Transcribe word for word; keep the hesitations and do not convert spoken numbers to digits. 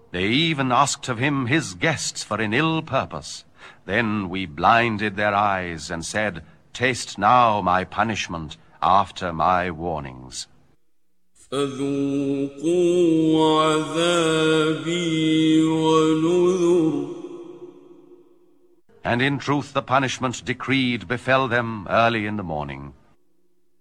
They even asked of him his guests for an ill purpose. Then we blinded their eyes and said, Taste now my punishment after my warnings. فذوقوا عذابي ونذر. And in truth the punishment decreed befell them early in the morning.